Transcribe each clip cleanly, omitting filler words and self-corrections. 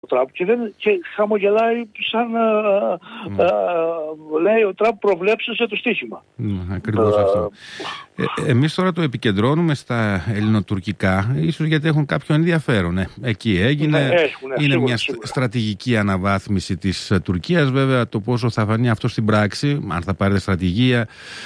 Τραμπ και χαμογελάει σαν λέει ο Τραμπ προβλέψεσε το στοίχημα. Ακριβώς αυτό. Εμείς τώρα το επικεντρώνουμε στα ελληνοτουρκικά, ίσως γιατί έχουν κάποιο ενδιαφέρον. Εκεί έγινε, είναι μια στρατηγική αναβάθμιση της Τουρκίας. Βέβαια το πόσο θα φανεί αυτό στην πράξη, αν θα πάρει στρατηγία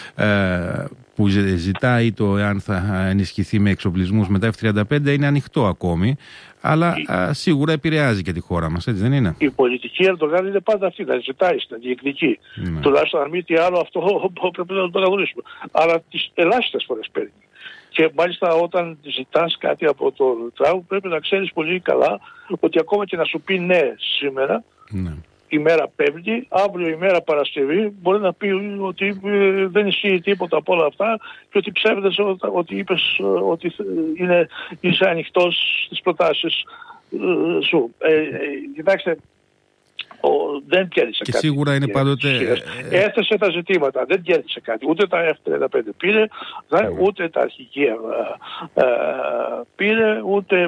που ζητάει το εάν θα ενισχυθεί με εξοπλισμούς με τα F-35 είναι ανοιχτό ακόμη. Αλλά σίγουρα επηρεάζει και τη χώρα μας, έτσι δεν είναι? Η πολιτική Ερντογάν είναι πάντα αυτή, να ζητάει, να διεκδικεί. Τουλάχιστον αν μη τι άλλο, αυτό πρέπει να το αναγνωρίσουμε. Αλλά τις ελάχιστες φορές παίρνει. Και μάλιστα όταν ζητάς κάτι από τον Τραμπ, πρέπει να ξέρεις πολύ καλά ότι ακόμα και να σου πει ναι σήμερα, ημέρα Πέμπτη, αύριο ημέρα Παρασκευή, μπορεί να πει ότι δεν ισχύει τίποτα από όλα αυτά και ότι ψεύδεσαι ότι είπες ότι είσαι ανοιχτός στις προτάσεις σου. Κοιτάξτε, δεν κέρδισε και κάτι. Σίγουρα είναι πάντοτε. Έθεσε τα ζητήματα, δεν κέρδισε κάτι. Ούτε τα F-35 πήρε, ούτε τα αρχικεία πήρε, ούτε.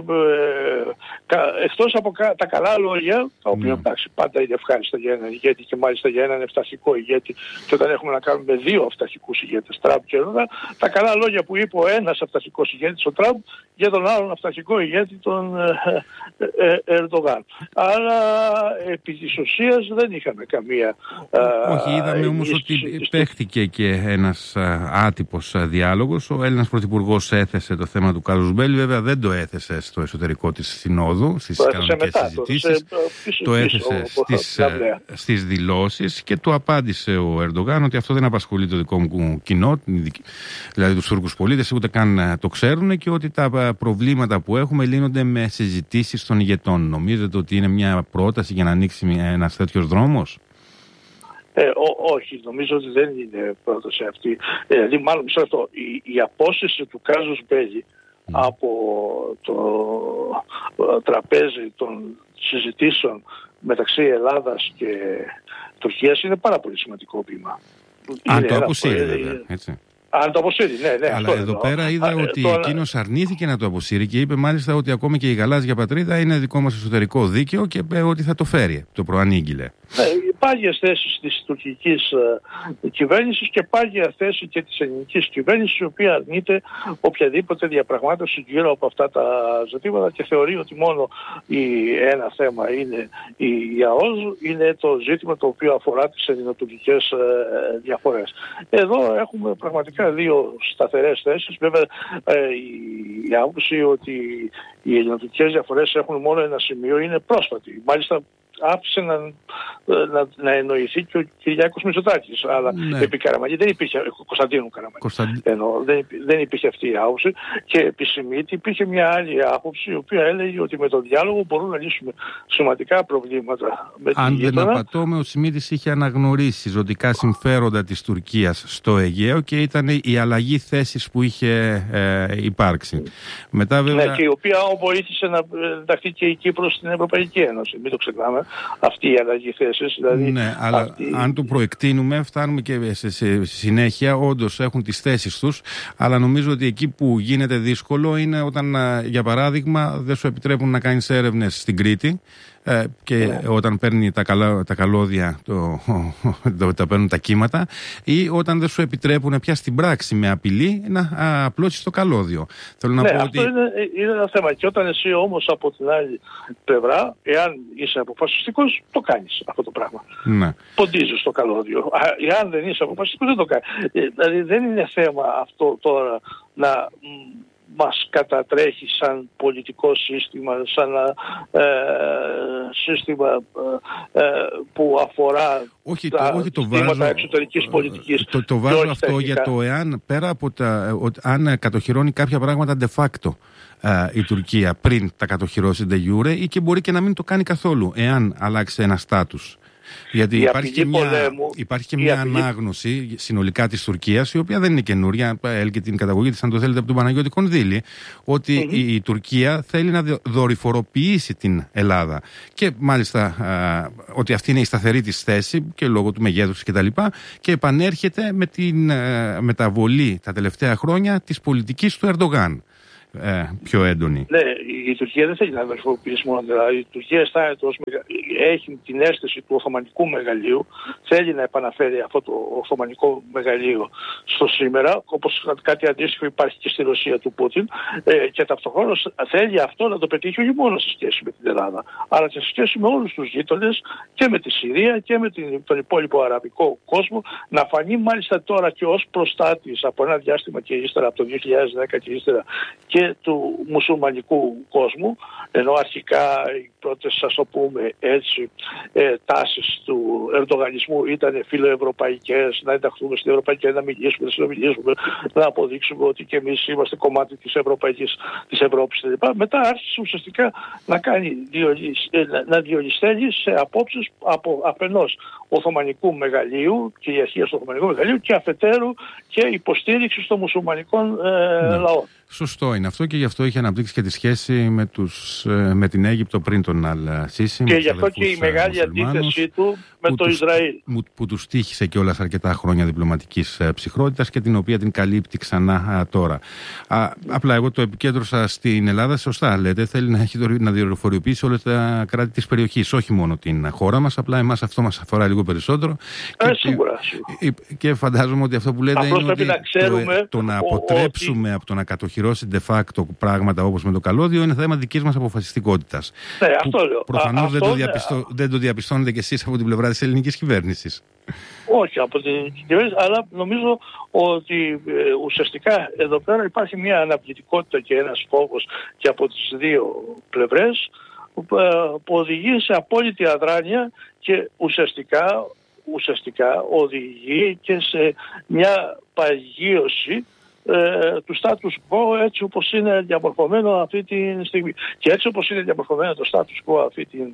Εκτός από τα καλά λόγια, τα οποία εντάξει, πάντα είναι ευχάριστα για έναν ηγέτη και μάλιστα για έναν αυταρχικό ηγέτη. Και όταν έχουμε να κάνουμε δύο αυταρχικούς ηγέτες, Τραμπ και Ερντογάν, τα καλά λόγια που είπε ο ένας αυταρχικός ηγέτης, ο Τραμπ, για τον άλλον αυταρχικό ηγέτη, τον Ερντογάν. Αλλά επί της ουσίας δεν είχαμε καμία. Όχι, είδαμε όμως ότι παίχτηκε και ένας άτυπος διάλογος. Ο Έλληνας Πρωθυπουργός έθεσε το θέμα του Κάζους Μπέλη, βέβαια δεν το έθεσε στο εσωτερικό της Συνόδου, στις κανονικές συζητήσεις. Το έθεσε στις δηλώσεις και του απάντησε ο Ερντογάν ότι αυτό δεν απασχολεί το δικό μου κοινό, δηλαδή τους Τούρκους πολίτες, ούτε καν το ξέρουν, και ότι τα προβλήματα που έχουμε λύνονται με συζητήσεις των ηγετών. Νομίζετε ότι είναι μια πρόταση για να ανοίξει ένας τέτοιος δρόμος? Όχι, νομίζω ότι δεν είναι πρόταση αυτή. Δηλαδή, μάλλον μισό αυτό, η απόσυρση του Κάζους Μπέλη από το τραπέζι των συζητήσεων μεταξύ Ελλάδας και Τουρκίας είναι πάρα πολύ σημαντικό βήμα. Αν το αποσύρει, βέβαια, έτσι. Αν το αποσύρει, ναι. Αλλά εδώ πέρα είδα ότι εκείνος αρνήθηκε να το αποσύρει και είπε μάλιστα ότι ακόμη και η γαλάζια πατρίδα είναι δικό μας εσωτερικό δίκαιο και ότι θα το φέρει, το προανήγγειλε. Πάγιες θέσεις της τουρκικής κυβέρνησης και πάγια θέση και της ελληνικής κυβέρνησης, η οποία αρνείται οποιαδήποτε διαπραγμάτευση γύρω από αυτά τα ζητήματα και θεωρεί ότι μόνο ένα θέμα είναι η ΑΟΣ, είναι το ζήτημα το οποίο αφορά τις ελληνοτουρκικές διαφορές. Εδώ έχουμε πραγματικά δύο σταθερές θέσεις. Βέβαια η άποψη ότι οι ελληνοτουρκικές διαφορές έχουν μόνο ένα σημείο είναι πρόσφατη. Μάλιστα άφησε να εννοηθεί και ο Κυριάκος Μητσοτάκης. Αλλά επί Καραμανλή δεν υπήρχε, Κωνσταντίνου Καραμανλή, δεν υπήρχε αυτή η άποψη, και επί Σιμίτη υπήρχε μια άλλη άποψη, η οποία έλεγε ότι με τον διάλογο μπορούν να λύσουμε σημαντικά προβλήματα. Αν δεν απατώμε, ο Σιμίτης είχε αναγνωρίσει ζωτικά συμφέροντα της Τουρκίας στο Αιγαίο και ήταν η αλλαγή θέσης που είχε υπάρξει. Μετά, βέβαια... Ναι, και η οποία βοήθησε να ενταχθεί και η Κύπρος στην Ευρωπαϊκή Ένωση. Μην το ξεχνάμε. Αυτή η αλλαγή θέσης. Δηλαδή, ναι, αλλά αν το προεκτείνουμε, φτάνουμε και σε συνέχεια. Όντως έχουν τις θέσεις τους, αλλά νομίζω ότι εκεί που γίνεται δύσκολο είναι όταν, για παράδειγμα, δεν σου επιτρέπουν να κάνεις έρευνες στην Κρήτη. Και όταν παίρνει τα καλώδια, τα παίρνουν τα κύματα, ή όταν δεν σου επιτρέπουν πια στην πράξη με απειλή να απλώσεις το καλώδιο. Θέλω να πω αυτό ότι... είναι ένα θέμα. Και όταν εσύ όμως από την άλλη πλευρά, εάν είσαι αποφασιστικός, το κάνεις αυτό το πράγμα. Ναι. Ποντίζεις το καλώδιο. Εάν δεν είσαι αποφασιστικός, δεν το κάνεις. Δηλαδή δεν είναι θέμα αυτό τώρα να μας κατατρέχει σαν πολιτικό σύστημα, σαν σύστημα που αφορά τα ζητήματα εξωτερικής πολιτικής. Το βάζω αυτό για το εάν, πέρα από αν κατοχυρώνει κάποια πράγματα de facto η Τουρκία πριν τα κατοχυρώσει de jure, ή και μπορεί και να μην το κάνει καθόλου εάν αλλάξει ένα στάτους. Γιατί υπάρχει και μια ανάγνωση συνολικά της Τουρκίας, η οποία δεν είναι καινούρια, έλκει την καταγωγή της, αν το θέλετε, από τον Παναγιώτη Κονδύλη, ότι η Τουρκία θέλει να δορυφοροποιήσει την Ελλάδα. Και μάλιστα ότι αυτή είναι η σταθερή της θέση και λόγω του μεγέθους κτλ. Και επανέρχεται με την μεταβολή τα τελευταία χρόνια της πολιτικής του Ερντογάν. πιο έντονη. Ναι, η Τουρκία δεν θέλει να αδερφοποιήσει μόνο. Δηλαδή, η Τουρκία αισθάνεται έχει την αίσθηση του Οθωμανικού μεγαλείου, θέλει να επαναφέρει αυτό το Οθωμανικό μεγαλείο στο σήμερα, όπως κάτι αντίστοιχο υπάρχει και στη Ρωσία του Πούτιν, και ταυτοχρόνως θέλει αυτό να το πετύχει όχι μόνο σε σχέση με την Ελλάδα, αλλά και σε σχέση με όλους τους γείτονες και με τη Συρία και με τον υπόλοιπο αραβικό κόσμο, να φανεί μάλιστα τώρα και ως προστάτης από ένα διάστημα και ύστερα, από το 2010 και ύστερα, και του μουσουλμανικού κόσμου, ενώ αρχικά οι πρώτες, ας το πούμε έτσι, τάσεις του ερντογανισμού ήταν φιλοευρωπαϊκές, να ενταχθούμε στην Ευρωπαϊκή, να μιλήσουμε, να συνομιλήσουμε, να αποδείξουμε ότι και εμείς είμαστε κομμάτι της Ευρώπης κλπ. Μετά άρχισε ουσιαστικά να διολυστέλει σε απόψεις από αφενός Οθωμανικού μεγαλείου, κυριαρχίας του Οθωμανικού μεγαλείου, και αφετέρου και υποστήριξη των μουσουλμανικών λαών. Σωστό είναι αυτό, και γι' αυτό είχε αναπτύξει και τη σχέση με την Αίγυπτο πριν τον Αλ-Σίσι. Και γι' αυτό και η μεγάλη αντίθεσή του με το Ισραήλ. Που του τύχησε κιόλας αρκετά χρόνια διπλωματικής ψυχρότητας και την οποία την καλύπτει ξανά τώρα. Απλά εγώ το επικέντρωσα στην Ελλάδα, σωστά λέτε, θέλει να διορθωριοποιήσει όλα τα κράτη της περιοχής, όχι μόνο την χώρα μας, απλά εμάς αυτό μας αφορά λίγο περισσότερο. Σίγουρα. Και φαντάζομαι ότι αυτό που λέτε απλώς είναι ότι το να αποτρέψουμε από το να κατοχυρώσει de facto πράγματα όπως με το καλώδιο είναι θέμα δικής μας αποφασιστικότητας. Ναι, αυτό λέω. Προφανώς δεν το διαπιστώνετε κι εσείς από την πλευρά της ελληνικής κυβέρνησης. Όχι από την κυβέρνηση, αλλά νομίζω ότι ουσιαστικά εδώ πέρα υπάρχει μια αναβλητικότητα και ένας φόβος και από τις δύο πλευρές που οδηγεί σε απόλυτη αδράνεια και ουσιαστικά οδηγεί και σε μια παγίωση του status quo έτσι όπως είναι διαμορφωμένο αυτή τη στιγμή. Και έτσι όπως είναι διαμορφωμένο το status quo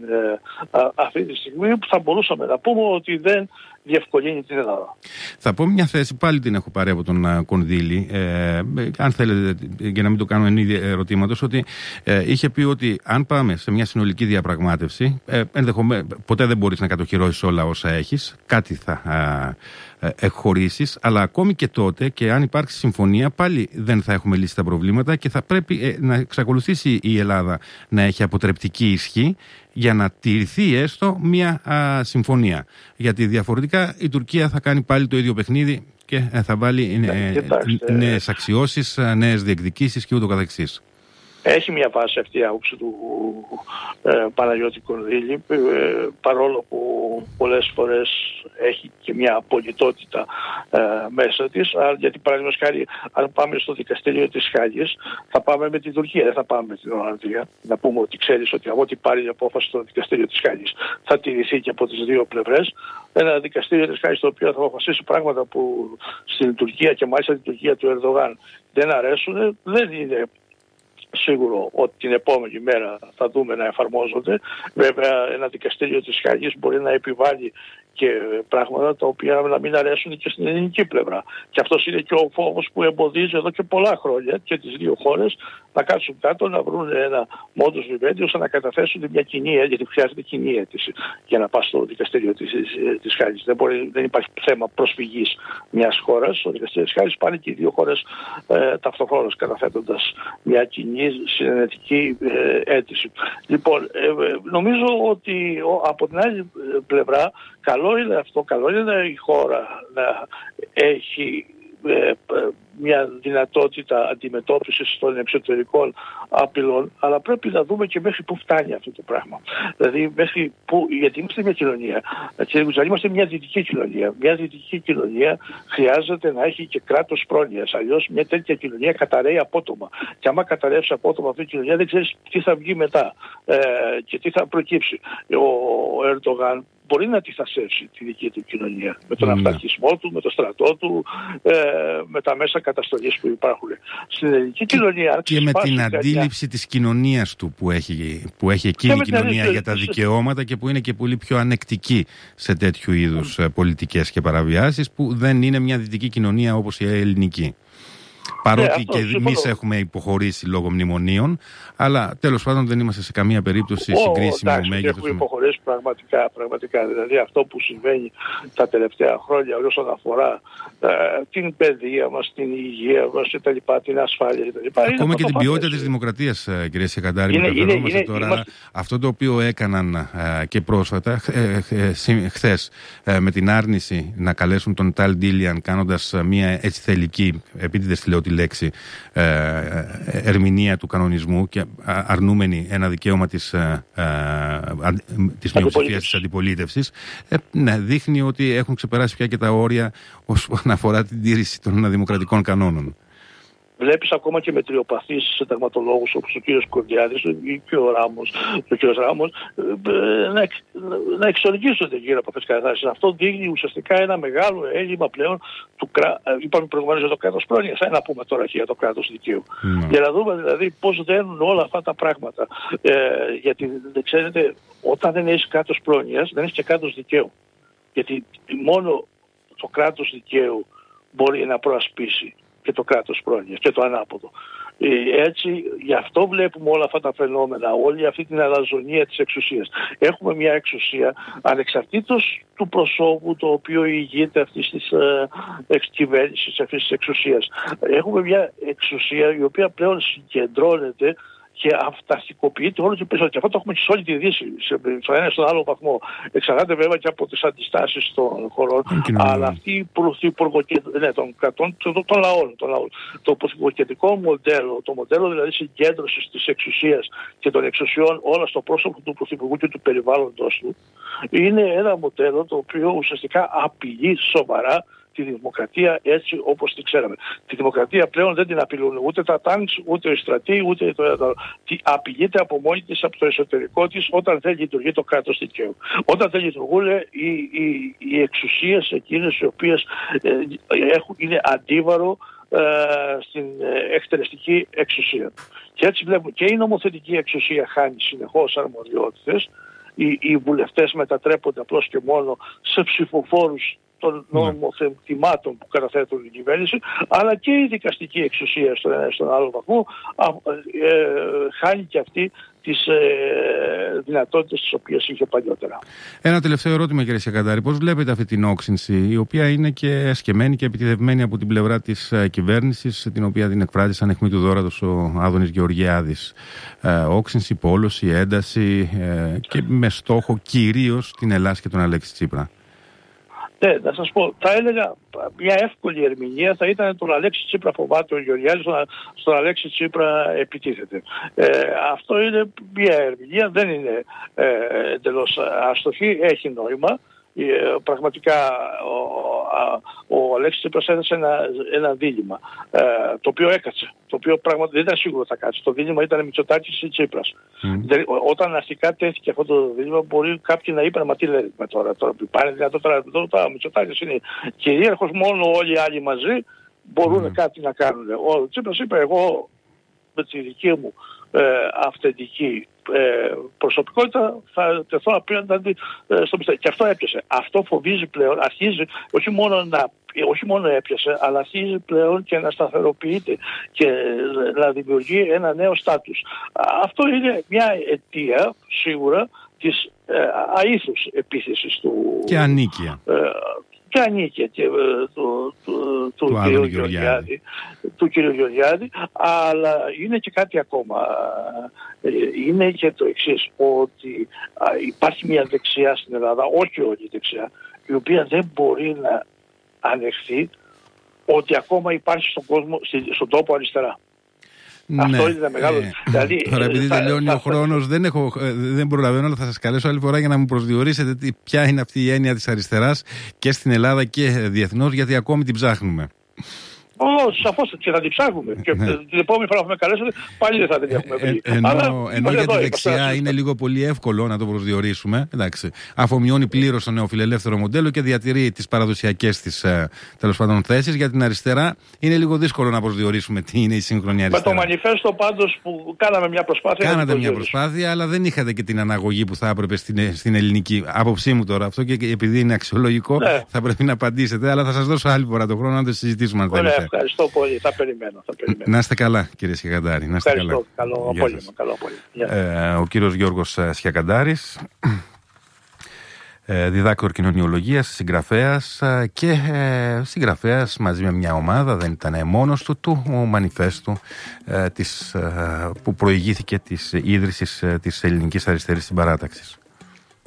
αυτή τη στιγμή, που θα μπορούσαμε να πούμε ότι δεν διευκολύνει την Ελλάδα. Θα πω μια θέση, πάλι την έχω πάρει από τον Κονδύλη, αν θέλετε, για να μην το κάνω εν είδη ερωτήματος, ότι είχε πει ότι αν πάμε σε μια συνολική διαπραγμάτευση, ποτέ δεν μπορείς να κατοχυρώσεις όλα όσα έχεις, κάτι θα εκχωρήσεις, αλλά ακόμη και τότε, και αν υπάρξει συμφωνία, πάλι δεν θα έχουμε λύσει τα προβλήματα και θα πρέπει να εξακολουθήσει η Ελλάδα να έχει αποτρεπτική ισχύ για να τηρηθεί έστω μια συμφωνία. Γιατί διαφορετικά η Τουρκία θα κάνει πάλι το ίδιο παιχνίδι και θα βάλει νέες αξιώσεις, νέες διεκδικήσεις και ούτω καθεξής. Έχει μια βάση αυτή η άποψη του Παναγιώτη Κονδύλη, παρόλο που πολλές φορές έχει και μια απολυτότητα μέσα της, γιατί παραδείγματος χάρη, αν πάμε στο δικαστήριο της Χάγης, θα πάμε με την Τουρκία, δεν θα πάμε με την Ολλανδία. Να πούμε ότι ξέρεις ότι από ό,τι πάρει η απόφαση στο δικαστήριο της Χάγης θα τηρηθεί και από τις δύο πλευρές. Ένα δικαστήριο της Χάγης το οποίο θα αποφασίσει πράγματα που στην Τουρκία και μάλιστα την Τουρκία του Ερντογάν δεν αρέσουν, δεν είναι σίγουρο ότι την επόμενη μέρα θα δούμε να εφαρμόζονται. Βέβαια, ένα δικαστήριο της Χάγης μπορεί να επιβάλλει και πράγματα τα οποία να μην αρέσουν και στην ελληνική πλευρά. Και αυτός είναι και ο φόβος που εμποδίζει εδώ και πολλά χρόνια και τις δύο χώρες να κάτσουν κάτω, να βρουν ένα modus vivendi ώστε να καταθέσουν μια κοινή αίτηση, γιατί χρειάζεται κοινή αίτηση για να πας στο δικαστήριο της Χάγης. Δεν υπάρχει θέμα προσφυγής μιας χώρας. Στο δικαστήριο της Χάγης πάνε και οι δύο χώρες ταυτοχρόνως καταθέτοντας μια κοινή συνενετική αίτηση. Λοιπόν, νομίζω ότι από την άλλη πλευρά καλό είναι η χώρα να έχει μια δυνατότητα αντιμετώπισης των εξωτερικών απειλών, αλλά πρέπει να δούμε και μέχρι πού φτάνει αυτό το πράγμα. Δηλαδή μέχρι πού, γιατί είμαστε μια κοινωνία, είμαστε μια δυτική κοινωνία. Μια δυτική κοινωνία χρειάζεται να έχει και κράτος πρόνοιας, αλλιώς μια τέτοια κοινωνία καταραίει απότομα. Και άμα καταρρεύσει απότομα αυτή η κοινωνία δεν ξέρεις τι θα βγει μετά και τι θα προκύψει. Ο Ερντογάν μπορεί να αντιθασέψει τη δική του κοινωνία με τον αυταρχισμό του, με το στρατό του, με τα μέσα καταστολής που υπάρχουν. Στην ελληνική κοινωνία και με την αντίληψη της κοινωνίας του που έχει εκείνη η κοινωνία για τα δικαιώματα και που είναι και πολύ πιο ανεκτική σε τέτοιου είδους πολιτικές και παραβιάσεις, που δεν είναι μια δυτική κοινωνία όπως η ελληνική. Παρότι και εμείς έχουμε υποχωρήσει λόγω μνημονίων, αλλά τέλος πάντων δεν είμαστε σε καμία περίπτωση συγκρίσιμο μέγεθος. Έχουμε υποχωρήσει πραγματικά. Δηλαδή αυτό που συμβαίνει τα τελευταία χρόνια όσον αφορά την παιδεία μας, την υγεία μας κτλ., την ασφάλεια κτλ. Ακόμα και την ποιότητα της δημοκρατίας, κυρία Σεκαντάρη, μεταφερόμαστε τώρα. Αυτό το οποίο έκαναν και πρόσφατα, χθες, με την άρνηση να καλέσουν τον Ταλ Ντίλιαν, κάνοντας μια έτσι θελική, επίτηδες λέω τη λέξη, ερμηνεία του κανονισμού και αρνούμενη ένα δικαίωμα της μειοψηφίας της αντιπολίτευσης, ναι, δείχνει ότι έχουν ξεπεράσει πια και τα όρια όσον αφορά την τήρηση των δημοκρατικών κανόνων. Βλέπεις ακόμα και μετριοπαθείς συνταγματολόγους όπως ο κύριος Κορδιάδης και ο κύριος Ράμος να εξοργίζονται γύρω από αυτές τις καταστάσεις. Αυτό δείχνει ουσιαστικά ένα μεγάλο έλλειμμα πλέον του είπαμε προηγουμένως για το κράτος πρόνοιας, να πούμε τώρα και για το κράτος δικαίου. Για να δούμε δηλαδή πώς δένουν όλα αυτά τα πράγματα. Γιατί ξέρετε, όταν δεν έχεις κράτος πρόνοιας δεν έχεις και κράτος δικαίου. Γιατί μόνο το κράτος δικαίου μπορεί να προασπίσει και το κράτος πρόνοιας και το ανάποδο. Έτσι, γι' αυτό βλέπουμε όλα αυτά τα φαινόμενα, όλη αυτή την αλαζονία της εξουσίας. Έχουμε μια εξουσία ανεξαρτήτως του προσώπου το οποίο ηγείται αυτής της κυβέρνησης, αυτής της εξουσίας. Έχουμε μια εξουσία η οποία πλέον συγκεντρώνεται και αυταρχικοποιείται όλο και περισσότερο. Και αυτό το έχουμε και σε όλη τη Δύση, σε ένα στον άλλο βαθμό. Εξαρτάται βέβαια και από τις αντιστάσεις των χωρών, αλλά αυτή η των κρατών, των λαών. Το πρωθυπουργικό μοντέλο, το μοντέλο δηλαδή συγκέντρωσης της εξουσίας και των εξουσιών όλα στο πρόσωπο του πρωθυπουργού και του περιβάλλοντος του, είναι ένα μοντέλο το οποίο ουσιαστικά απειλεί σοβαρά τη δημοκρατία έτσι όπως την ξέραμε. Τη δημοκρατία πλέον δεν την απειλούν ούτε τα τάγκς, ούτε οι στρατοί, ούτε απειλείται από μόνη της, από το εσωτερικό της, όταν δεν λειτουργεί το κράτος δικαίου. Όταν δεν λειτουργούν οι εξουσίες εκείνες οι οποίες είναι αντίβαρο στην εκτελεστική εξουσία. Και έτσι βλέπουμε και η νομοθετική εξουσία χάνει συνεχώς αρμοδιότητες, οι βουλευτές μετατρέπονται απλώς και μόνο σε ψηφοφόρους των νομοθετημάτων που καταθέτουν η κυβέρνηση, αλλά και η δικαστική εξουσία στον άλλο βαθμό χάνει και αυτή τις δυνατότητες τις οποίες είχε παλιότερα. Ένα τελευταίο ερώτημα, κύριε Σεκαντάρη. Πώς βλέπετε αυτή την όξυνση, η οποία είναι και εσκεμμένη και επιτιδευμένη από την πλευρά της κυβέρνησης, την οποία την εκφράζει σαν αιχμή του δώρατος ο Άδωνης Γεωργιάδης? Όξυνση, πόλωση, ένταση και με στόχο κυρίως την Ελλάς και τον Αλέξη Τσίπρα. Ναι, να σας πω, θα έλεγα μια εύκολη ερμηνεία θα ήταν τον Αλέξη Τσίπρα φοβάται ο Γεωργιάδης, στον Αλέξη Τσίπρα επιτίθεται. Αυτό είναι μια ερμηνεία, δεν είναι εντελώς άστοχη, έχει νόημα. Πραγματικά ο Αλέξης Τσίπρας έδωσε ένα δίλημμα το οποίο έκατσε, το οποίο πραγματικά δεν ήταν σίγουρο θα κάτσει. Το δίλημμα ήταν Μητσοτάκης ή Τσίπρας. Όταν αρχικά τέθηκε αυτό το δίλημμα, μπορεί κάποιοι να είπαν μα τι λέτε τώρα που πάνε δυνατότερα, ο Μητσοτάκης είναι κυρίαρχος, μόνο όλοι οι άλλοι μαζί μπορούν κάτι να κάνουν. Ο Τσίπρας είπε εγώ με τη δική μου αυθεντική προσωπικότητα θα τεθώ απέναντι στο πιστεύω. Και αυτό έπιασε. Αυτό φοβίζει πλέον, αρχίζει όχι μόνο έπιασε, αλλά αρχίζει πλέον και να σταθεροποιείται και να δημιουργεί ένα νέο στάτους. Αυτό είναι μια αιτία σίγουρα της αήθους επίθεσης του... Και ανίκεια. Και ανήκε και του κύριου Γεωργιάδη, αλλά είναι και κάτι ακόμα. Είναι και το εξής, ότι υπάρχει μια δεξιά στην Ελλάδα, όχι όλη η δεξιά, η οποία δεν μπορεί να ανεχθεί ότι ακόμα υπάρχει στον κόσμο, στον τόπο αριστερά. Ναι, αυτό είναι μεγάλο. Δηλαδή, τώρα επειδή τελειώνει ο χρόνος δεν προλαβαίνω, αλλά θα σας καλέσω άλλη φορά για να μου προσδιορίσετε ποια είναι αυτή η έννοια της αριστεράς και στην Ελλάδα και διεθνώς, γιατί ακόμη την ψάχνουμε. Σαφώς και θα την ψάχνουμε. Και την επόμενη φορά που με καλέσετε πάλι δεν θα την έχουμε βρει. Ενώ για τη δεξιά είναι λίγο πολύ εύκολο να το προσδιορίσουμε. Εντάξει, αφομοιώνει πλήρως το νεοφιλελεύθερο μοντέλο και διατηρεί τις παραδοσιακές της τέλος πάντων θέσεις. Για την αριστερά είναι λίγο δύσκολο να προσδιορίσουμε τι είναι η σύγχρονη αριστερά. Με το μανιφέστο πάντως που κάναμε μια προσπάθεια. Κάνατε μια προσπάθεια, αλλά δεν είχατε και την αναγωγή που θα έπρεπε στην ελληνική. Άποψή μου τώρα αυτό, και επειδή είναι αξιολογικό θα πρέπει να απαντήσετε, αλλά θα σας δώσω άλλη φορά το χρόνο να το συζητήσουμε αν θέλετε. Ευχαριστώ πολύ. Θα περιμένω. Να είστε καλά, κύριε Σιακαντάρη. Ευχαριστώ. Καλό απόγευμα. Ο κύριος Γιώργος Σιακαντάρης, διδάκτορ κοινωνιολογίας, συγγραφέας και συγγραφέας μαζί με μια ομάδα, δεν ήταν μόνος του μανιφέστου που προηγήθηκε της ίδρυσης της Ελληνικής Αριστερής Συμπαράταξης.